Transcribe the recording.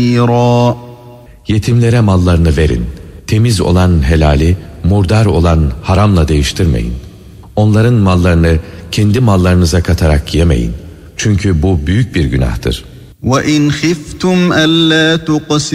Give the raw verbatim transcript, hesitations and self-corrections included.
Yetimlere mallarını verin. Temiz olan helali, murdar olan haramla değiştirmeyin. Onların mallarını kendi mallarınıza katarak yemeyin. Çünkü bu büyük bir günahtır. وَاِنْ خِفْتُمْ أَلَّا